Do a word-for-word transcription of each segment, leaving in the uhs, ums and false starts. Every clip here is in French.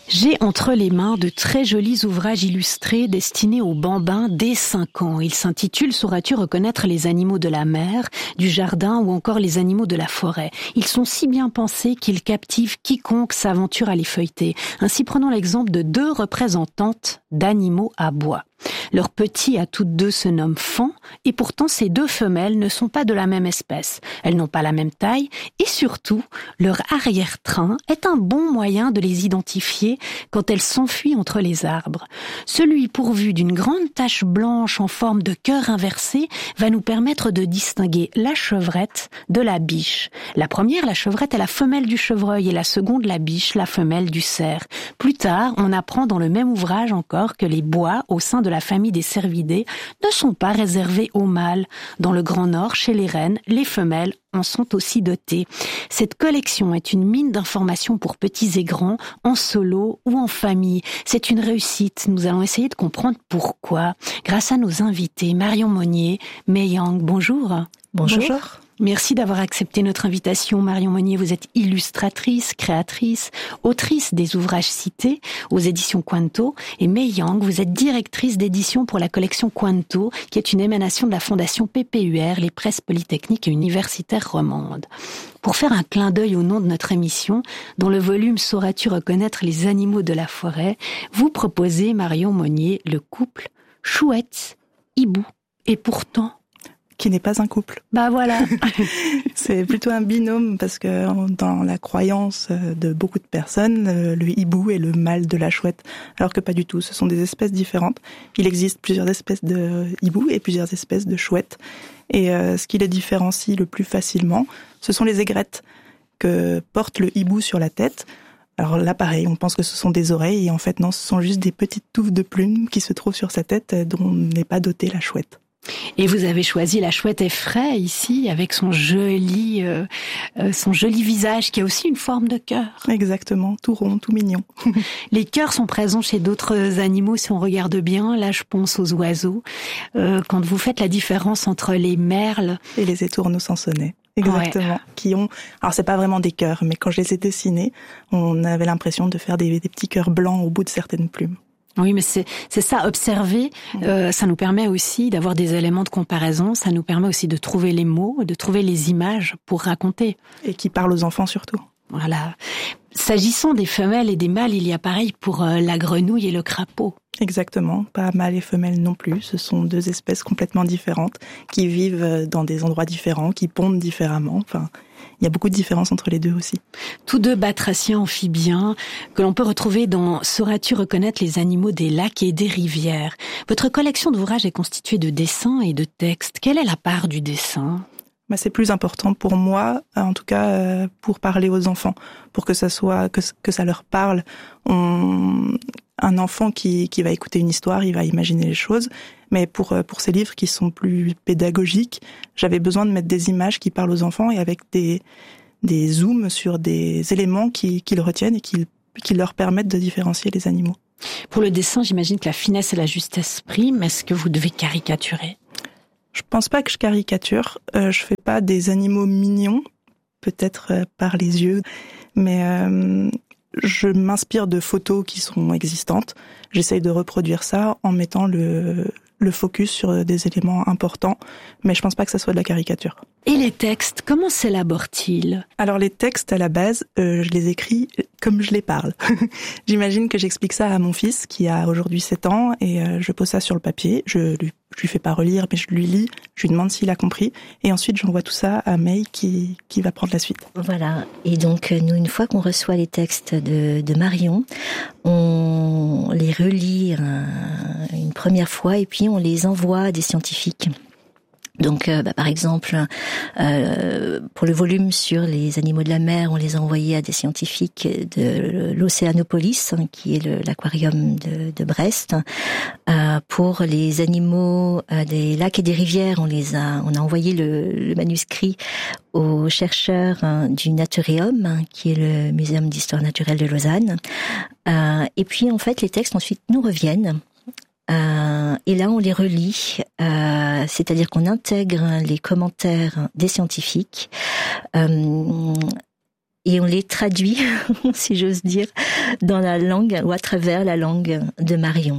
J'ai entre les mains de très jolis ouvrages illustrés destinés aux bambins dès cinq ans. Ils s'intitulent « Sauras-tu reconnaître les animaux de la mer, du jardin ou encore les animaux de la forêt ?» Ils sont si bien pensés qu'ils captivent quiconque s'aventure à les feuilleter. Ainsi, prenons l'exemple de deux représentantes d'animaux à bois. Leur petit à toutes deux se nomme Fan, et pourtant ces deux femelles ne sont pas de la même espèce. Elles n'ont pas la même taille, et surtout, leur arrière-train est un bon moyen de les identifier quand elles s'enfuient entre les arbres. Celui pourvu d'une grande tache blanche en forme de cœur inversé va nous permettre de distinguer la chevrette de la biche. La première, la chevrette, est la femelle du chevreuil, et la seconde, la biche, la femelle du cerf. Plus tard, on apprend dans le même ouvrage encore que les bois au sein de la famille des cervidés ne sont pas réservés aux mâles. Dans le Grand Nord, chez les rennes, les femelles en sont aussi dotées. Cette collection est une mine d'informations pour petits et grands, en solo ou en famille. C'est une réussite. Nous allons essayer de comprendre pourquoi, grâce à nos invités, Marion Monnier, Mei Yang. Bonjour. Bonjour. Bonjour. Merci d'avoir accepté notre invitation. Marion Monnier, vous êtes illustratrice, créatrice, autrice des ouvrages cités aux éditions Quanto. Et Mei Yang, vous êtes directrice d'édition pour la collection Quanto, qui est une émanation de la fondation P P U R, les presses polytechniques et universitaires romandes. Pour faire un clin d'œil au nom de notre émission, dans le volume « Sauras-tu reconnaître les animaux de la forêt », vous proposez, Marion Monnier, le couple chouette-hibou. Et pourtant... qui n'est pas un couple. Bah voilà. C'est plutôt un binôme parce que dans la croyance de beaucoup de personnes, le hibou est le mâle de la chouette, alors que pas du tout. Ce sont des espèces différentes. Il existe plusieurs espèces de hibou et plusieurs espèces de chouettes. Et euh, ce qui les différencie le plus facilement, ce sont les aigrettes que porte le hibou sur la tête. Alors là, pareil, on pense que ce sont des oreilles et en fait non, ce sont juste des petites touffes de plumes qui se trouvent sur sa tête dont n'est pas dotée la chouette. Et vous avez choisi la chouette effraie ici, avec son joli, euh, euh, son joli visage qui a aussi une forme de cœur. Exactement, tout rond, tout mignon. Les cœurs sont présents chez d'autres animaux si on regarde bien. Là, je pense aux oiseaux. Euh, quand vous faites la différence entre les merles et les étourneaux sansonnets. Exactement, ouais. Qui ont... Alors, c'est pas vraiment des cœurs, mais quand je les ai dessinés, on avait l'impression de faire des, des petits cœurs blancs au bout de certaines plumes. Oui, mais c'est c'est ça, observer, euh, ça nous permet aussi d'avoir des éléments de comparaison, ça nous permet aussi de trouver les mots, de trouver les images pour raconter. Et qui parlent aux enfants surtout. Voilà. S'agissant des femelles et des mâles, il y a pareil pour euh, la grenouille et le crapaud. Exactement, pas mâle et femelle non plus, ce sont deux espèces complètement différentes, qui vivent dans des endroits différents, qui pondent différemment, enfin... Il y a beaucoup de différences entre les deux aussi. Tous deux batraciens amphibiens que l'on peut retrouver dans « Sauras-tu reconnaître les animaux des lacs et des rivières ?» Votre collection d'ouvrages est constituée de dessins et de textes. Quelle est la part du dessin ? Bah, c'est plus important pour moi, en tout cas euh, pour parler aux enfants, pour que ça soit que, que ça leur parle. On... Un enfant qui, qui va écouter une histoire, il va imaginer les choses. Mais pour, pour ces livres qui sont plus pédagogiques, j'avais besoin de mettre des images qui parlent aux enfants et avec des, des zooms sur des éléments qui, qui le retiennent et qui, qui leur permettent de différencier les animaux. Pour le dessin, j'imagine que la finesse et la justesse priment. Est-ce que vous devez caricaturer ? Je pense pas que je caricature. Euh, je fais pas des animaux mignons, peut-être euh, par les yeux, mais... Euh, je m'inspire de photos qui sont existantes. J'essaye de reproduire ça en mettant le, le focus sur des éléments importants, mais je pense pas que ça soit de la caricature. Et les textes, comment s'élaborent-ils ? Alors les textes, à la base, euh, je les écris comme je les parle. J'imagine que j'explique ça à mon fils, qui a aujourd'hui sept ans, et euh, je pose ça sur le papier, je lui, je lui fais pas relire, mais je lui lis, je lui demande s'il a compris, et ensuite j'envoie tout ça à Mei qui, qui va prendre la suite. Voilà, et donc nous, une fois qu'on reçoit les textes de, de Marion, on les relit un, une première fois, et puis on les envoie à des scientifiques. Donc, euh, bah, par exemple, euh, pour le volume sur les animaux de la mer, on les a envoyés à des scientifiques de l'Océanopolis, hein, qui est le, l'aquarium de, de Brest. Euh, pour les animaux euh, des lacs et des rivières, on les a, on a envoyé le, le manuscrit aux chercheurs hein, du Natureum, hein, qui est le Muséum d'histoire naturelle de Lausanne. Euh, et puis, en fait, les textes ensuite nous reviennent. Euh, et là, on les relit, euh, c'est-à-dire qu'on intègre les commentaires des scientifiques. Euh, et on les traduit, si j'ose dire, dans la langue ou à travers la langue de Marion.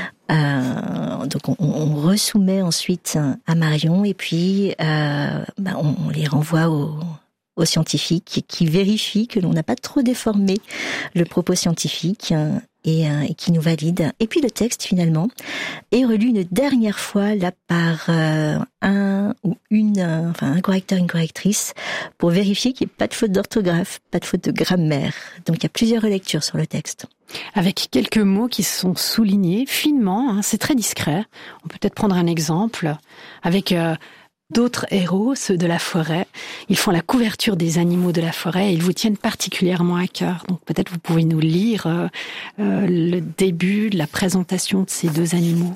Euh, donc on, on resoumet ensuite à Marion et puis euh, ben on, on les renvoie aux, aux scientifiques qui vérifient que l'on n'a pas trop déformé le propos scientifique et, euh, et qui nous valident. Et puis le texte finalement est relu une dernière fois là par euh, un ou une, euh, enfin un correcteur, une correctrice pour vérifier qu'il n'y ait pas de faute d'orthographe, pas de faute de grammaire. Donc il y a plusieurs relectures sur le texte. Avec quelques mots qui sont soulignés finement, hein, c'est très discret. On peut peut-être prendre un exemple avec euh, d'autres héros, ceux de la forêt. Ils font la couverture des animaux de la forêt et ils vous tiennent particulièrement à cœur. Donc peut-être vous pouvez nous lire euh, euh, le début de la présentation de ces deux animaux.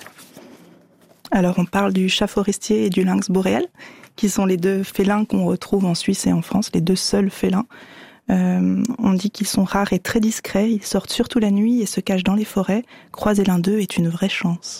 Alors on parle du chat forestier et du lynx boréal, qui sont les deux félins qu'on retrouve en Suisse et en France, les deux seuls félins. Euh, on dit qu'ils sont rares et très discrets, ils sortent surtout la nuit et se cachent dans les forêts. Croiser l'un d'eux est une vraie chance.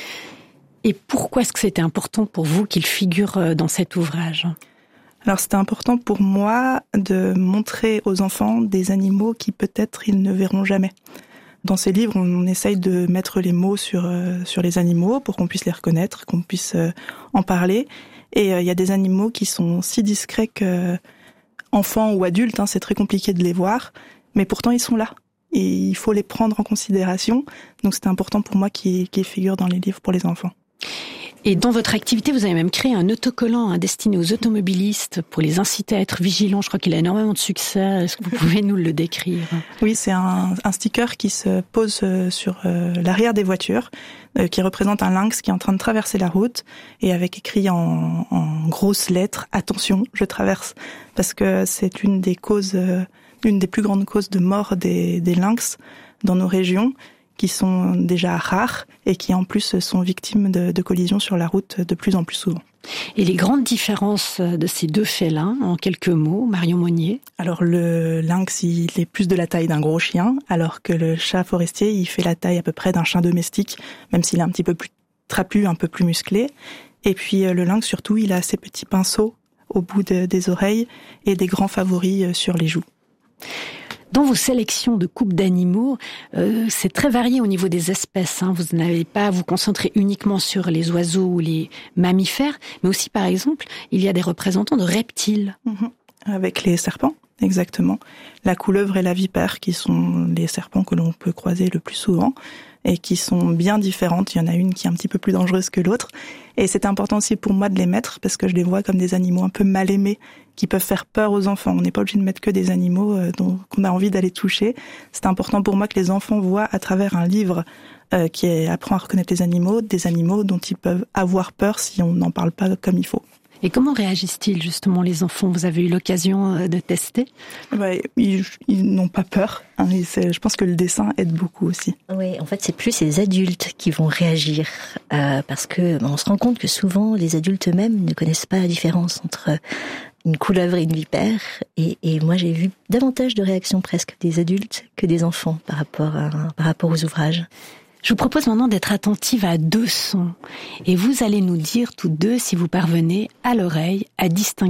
Et pourquoi est-ce que c'était important pour vous qu'ils figurent dans cet ouvrage ? Alors c'était important pour moi de montrer aux enfants des animaux qui peut-être ils ne verront jamais. Dans ces livres, on essaye de mettre les mots sur euh, sur les animaux pour qu'on puisse les reconnaître, qu'on puisse euh, en parler. Et il euh, y a des animaux qui sont si discrets que enfants ou adultes, hein, c'est très compliqué de les voir, mais pourtant ils sont là. Et il faut les prendre en considération. Donc c'était important pour moi qu'ils, qu'ils figurent dans les livres pour les enfants. Et dans votre activité, vous avez même créé un autocollant hein, destiné aux automobilistes pour les inciter à être vigilants. Je crois qu'il a énormément de succès. Est-ce que vous pouvez nous le décrire ? Oui, c'est un, un sticker qui se pose sur euh, l'arrière des voitures, euh, qui représente un lynx qui est en train de traverser la route et avec écrit en, en grosses lettres « Attention, je traverse », parce que c'est une des causes, euh, une des plus grandes causes de mort des, des lynx dans nos régions, qui sont déjà rares et qui en plus sont victimes de, de collisions sur la route de plus en plus souvent. Et les grandes différences de ces deux félins, en quelques mots, Marion Monnier ? Alors le lynx, il est plus de la taille d'un gros chien, alors que le chat forestier, il fait la taille à peu près d'un chien domestique, même s'il est un petit peu plus trapu, un peu plus musclé. Et puis le lynx, surtout, il a ses petits pinceaux au bout de, des oreilles et des grands favoris sur les joues. Dans vos sélections de coupes d'animaux, euh, c'est très varié au niveau des espèces. Hein. Vous n'avez pas à vous concentrer uniquement sur les oiseaux ou les mammifères, mais aussi, par exemple, il y a des représentants de reptiles. Mmh. Avec les serpents, exactement. La couleuvre et la vipère, qui sont les serpents que l'on peut croiser le plus souvent et qui sont bien différentes. Il y en a une qui est un petit peu plus dangereuse que l'autre. Et c'est important aussi pour moi de les mettre parce que je les vois comme des animaux un peu mal aimés qui peuvent faire peur aux enfants. On n'est pas obligé de mettre que des animaux euh, dont, qu'on a envie d'aller toucher. C'est important pour moi que les enfants voient à travers un livre euh, qui est, apprend à reconnaître les animaux, des animaux dont ils peuvent avoir peur si on n'en parle pas comme il faut. Et comment réagissent-ils justement les enfants ? Vous avez eu l'occasion de tester ? Ouais, ils, ils n'ont pas peur. Hein, et c'est, je pense que le dessin aide beaucoup aussi. Oui, en fait, c'est plus les adultes qui vont réagir euh, parce que on se rend compte que souvent les adultes eux-mêmes ne connaissent pas la différence entre une couleuvre et une vipère. Et, et moi, j'ai vu davantage de réactions presque des adultes que des enfants par rapport à, par rapport aux ouvrages. Je vous propose maintenant d'être attentive à deux sons. Et vous allez nous dire tous deux si vous parvenez à l'oreille à distinguer